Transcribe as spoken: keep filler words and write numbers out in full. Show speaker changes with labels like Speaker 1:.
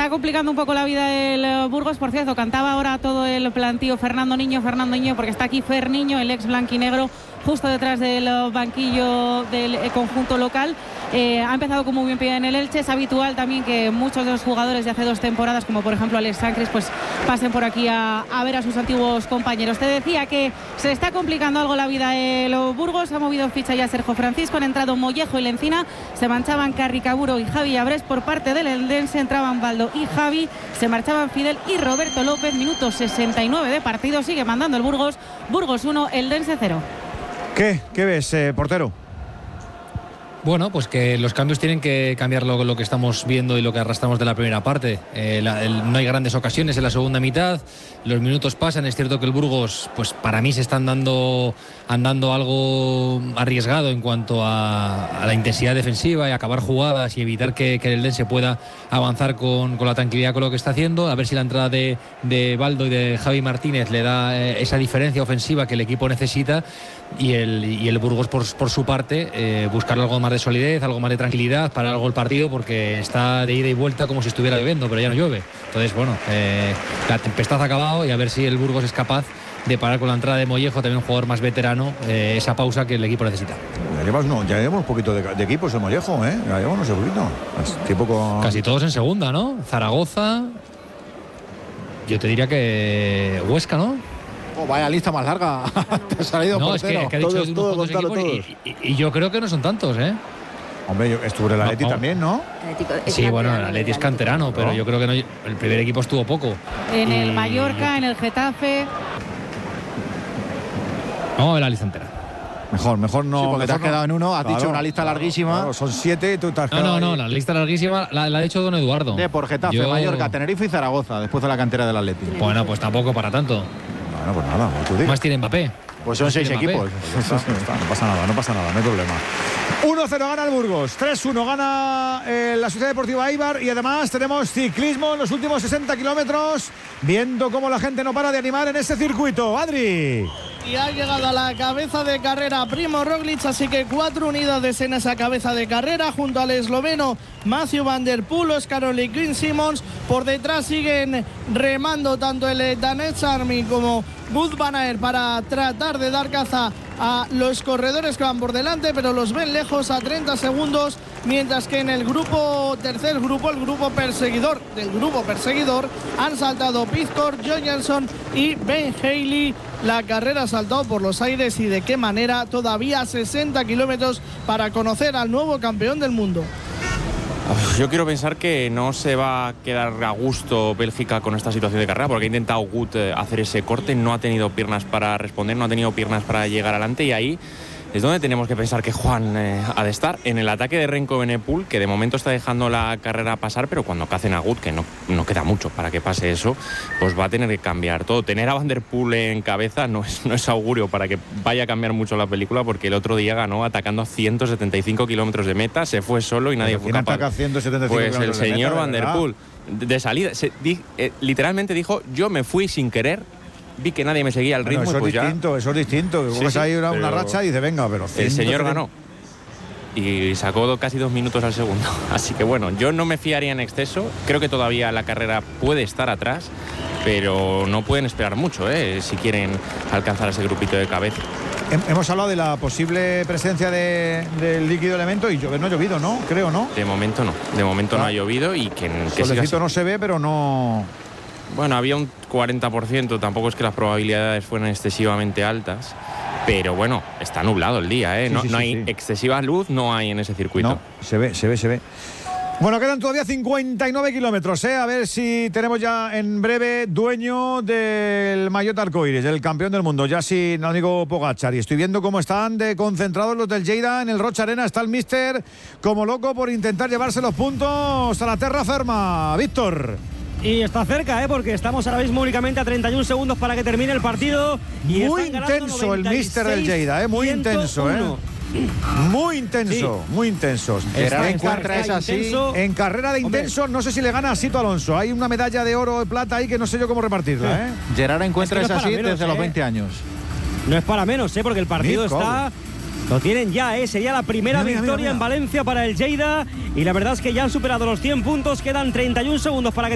Speaker 1: está complicando un poco la vida el Burgos. Por cierto, cantaba ahora todo el plantío Fernando Niño, Fernando Niño, porque está aquí Fer Niño, el ex blanquinegro, justo detrás del banquillo del conjunto local. Eh, ha empezado con muy bien pie en el Elche. Es habitual también que muchos de los jugadores de hace dos temporadas, como por ejemplo Alex Sancris, pues pasen por aquí a, a ver a sus antiguos compañeros. Te decía que se está complicando algo la vida el Burgos. Ha movido ficha ya Sergio Francisco, han entrado Mollejo y Lencina, se marchaban Carricaburo y Javi Abrés. Por parte del Eldense entraban Baldo y Javi, se marchaban Fidel y Roberto López. Minuto sesenta y nueve de partido, sigue mandando el Burgos. Burgos uno, Eldense cero.
Speaker 2: ¿Qué? ¿Qué ves, eh, portero?
Speaker 3: Bueno, pues que los cambios tienen que cambiar lo, lo que estamos viendo y lo que arrastramos de la primera parte. Eh, la, el, no hay grandes ocasiones en la segunda mitad, los minutos pasan. Es cierto que el Burgos, pues para mí se está andando, andando algo arriesgado en cuanto a, a la intensidad defensiva y acabar jugadas y evitar que, que el Eldense pueda avanzar con, con la tranquilidad con lo que está haciendo. A ver si la entrada de, de Baldo y de Javi Martínez le da eh, esa diferencia ofensiva que el equipo necesita. Y el, y el Burgos, por, por su parte, eh, buscar algo más de solidez, algo más de tranquilidad para algo el partido, porque está de ida y vuelta como si estuviera lloviendo, pero ya no llueve. Entonces, bueno, eh, la tempestad ha acabado y a ver si el Burgos es capaz de parar con la entrada de Mollejo, también un jugador más veterano, eh, esa pausa que el equipo necesita.
Speaker 2: Ya llevamos, no, ya llevamos un poquito de, de equipos el Mollejo, ¿eh? Ya llevamos no sé poquito. Tipo con...
Speaker 3: Casi todos en segunda, ¿no? Zaragoza, yo te diría que Huesca, ¿no?
Speaker 4: Oh, vaya lista más larga. Te ha salido
Speaker 3: no,
Speaker 4: portero.
Speaker 3: Es que, que ha dicho
Speaker 4: todos,
Speaker 3: unos
Speaker 4: todos,
Speaker 3: cuantos
Speaker 4: Gonzalo,
Speaker 3: equipos
Speaker 4: todos.
Speaker 3: y, y, y yo creo que no son tantos, ¿eh?
Speaker 2: Hombre, yo estuve en el Atleti
Speaker 3: no, no.
Speaker 2: también, ¿no?
Speaker 3: Sí, bueno, el Atleti es canterano, pero
Speaker 2: no.
Speaker 3: yo creo que no, el primer equipo estuvo poco.
Speaker 1: En
Speaker 3: y...
Speaker 1: el Mallorca, en el Getafe.
Speaker 3: No, el Alicantera.
Speaker 2: Mejor, mejor no.
Speaker 4: Sí, porque te has
Speaker 2: no.
Speaker 4: quedado en uno, has
Speaker 2: Claro,
Speaker 4: dicho una lista
Speaker 2: claro,
Speaker 4: larguísima.
Speaker 2: Claro, son siete y tú te has
Speaker 3: No,
Speaker 2: quedado
Speaker 3: no, no,
Speaker 2: ahí.
Speaker 3: la lista larguísima la, la ha hecho don Eduardo.
Speaker 4: De por Getafe,
Speaker 3: Yo...
Speaker 4: Mallorca, Tenerife y Zaragoza, después de la cantera del Atleti.
Speaker 3: Bueno, pues tampoco para tanto.
Speaker 2: Bueno, pues nada, tú dices.
Speaker 3: Más tiene Mbappé.
Speaker 4: Pues son seis equipos.
Speaker 2: Pues ya está, ya está, no pasa nada, no pasa nada, no hay problema. uno cero gana el Burgos, tres uno gana eh, la Sociedad Deportiva Eibar y además tenemos ciclismo en los últimos sesenta kilómetros, viendo cómo la gente no para de animar en ese circuito. Adri.
Speaker 5: Y ha llegado a la cabeza de carrera Primo Roglic, así que cuatro unidades en esa cabeza de carrera, junto al esloveno Mathieu van der Poel, Oscar Ole Quinn Simmons. Por detrás siguen remando tanto el Danets Army como Wout van Aert para tratar de dar caza a los corredores que van por delante, pero los ven lejos a treinta segundos, mientras que en el grupo, tercer grupo, el grupo perseguidor del grupo perseguidor, han saltado Pizcor, Johansson y Ben Haley. La carrera ha saltado por los aires y de qué manera, todavía sesenta kilómetros para conocer al nuevo campeón del mundo.
Speaker 6: Yo quiero pensar que no se va a quedar a gusto Bélgica con esta situación de carrera, porque ha intentado Wout hacer ese corte, no ha tenido piernas para responder, no ha tenido piernas para llegar adelante, y ahí es donde tenemos que pensar que Juan eh, ha de estar. En el ataque de Remco Evenepoel, que de momento está dejando la carrera pasar, pero cuando cacen a Wout, que no, no queda mucho para que pase eso, pues va a tener que cambiar todo. Tener a Van der Poel en cabeza no es, no es augurio para que vaya a cambiar mucho la película, porque el otro día ganó atacando a ciento setenta y cinco kilómetros de meta, se fue solo y nadie
Speaker 2: ¿Pero
Speaker 6: fue
Speaker 2: quién
Speaker 6: capaz.
Speaker 2: ataca ciento setenta y cinco
Speaker 6: Pues el
Speaker 2: kilómetros de
Speaker 6: señor
Speaker 2: meta,
Speaker 6: Van der
Speaker 2: verdad?
Speaker 6: Poel, de salida, se, di, eh, literalmente dijo: yo me fui sin querer, vi que nadie me seguía al ritmo.
Speaker 2: Bueno, eso,
Speaker 6: y pues
Speaker 2: es distinto,
Speaker 6: ya...
Speaker 2: eso es distinto,
Speaker 6: Sí,
Speaker 2: coges
Speaker 6: sí,
Speaker 2: ahí una, una
Speaker 6: pero
Speaker 2: racha y dice venga, pero
Speaker 6: el señor
Speaker 2: ciento setenta
Speaker 6: ganó y sacó do, casi dos minutos al segundo. Así que bueno, yo no me fiaría en exceso. Creo que todavía la carrera puede estar atrás, pero no pueden esperar mucho, ¿eh? Si quieren alcanzar ese grupito de cabeza.
Speaker 2: Hemos hablado de la posible presencia de, del líquido elemento y llover no ha llovido, ¿no? Creo, ¿no?
Speaker 6: De momento no, de momento
Speaker 2: Ah.
Speaker 6: no ha llovido y que, que siga
Speaker 2: Solecito
Speaker 6: así.
Speaker 2: no se ve, pero no...
Speaker 6: Bueno, había un cuarenta por ciento, tampoco es que las probabilidades fueran excesivamente altas, pero bueno, está nublado el día, ¿eh?
Speaker 2: Sí,
Speaker 6: No,
Speaker 2: sí,
Speaker 6: no
Speaker 2: sí,
Speaker 6: hay
Speaker 2: sí.
Speaker 6: excesiva luz, no hay en ese circuito.
Speaker 2: No, se ve, se ve, se ve. Bueno, quedan todavía cincuenta y nueve kilómetros, ¿eh? A ver si tenemos ya en breve dueño del maillot arcoíris, del campeón del mundo, ya sin amigo Pogačar. Y estoy viendo cómo están de concentrados los del Lleida en el Rocha Arena. Está el míster como loco por intentar llevarse los puntos a la terra ferma. Víctor.
Speaker 7: Y está cerca, ¿eh? Porque estamos ahora mismo únicamente a treinta y un segundos para que termine el partido. Y
Speaker 2: Muy
Speaker 7: están ganando
Speaker 2: intenso el
Speaker 7: noventa y
Speaker 2: míster del
Speaker 7: seis,
Speaker 2: Lleida, ¿eh? Muy
Speaker 7: ciento
Speaker 2: intenso, ¿eh?
Speaker 7: uno.
Speaker 2: Muy intenso, sí. Muy intenso.
Speaker 4: Gerard
Speaker 2: En,
Speaker 4: encuentra
Speaker 2: car-
Speaker 4: es así.
Speaker 2: en carrera de intenso, hombre, no sé si le gana a Sito Alonso. Hay una medalla de oro y plata ahí que no sé yo cómo repartirla, ¿eh?
Speaker 4: Gerard encuentra
Speaker 7: es, que no
Speaker 4: es
Speaker 7: es
Speaker 4: así
Speaker 7: menos,
Speaker 4: desde
Speaker 7: ¿eh?
Speaker 4: los veinte años.
Speaker 7: No es para menos, ¿eh? Porque el partido
Speaker 2: Nico.
Speaker 7: está... Lo tienen ya, ¿eh? Sería la primera
Speaker 2: Mira, mira,
Speaker 7: victoria
Speaker 2: mira, mira.
Speaker 7: en Valencia para el Lleida. Y la verdad es que ya han superado los cien puntos. Quedan treinta y un segundos para que